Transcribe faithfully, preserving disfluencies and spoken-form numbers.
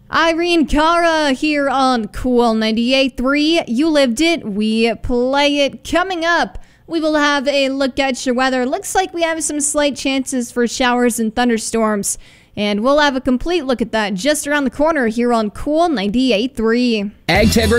Irene Cara here on Cool ninety-eight point three. You lived it, we play it. Coming up, we will have a look at your weather. Looks like we have some slight chances for showers and thunderstorms. And we'll have a complete look at that just around the corner here on Cool ninety-eight point three. AgTech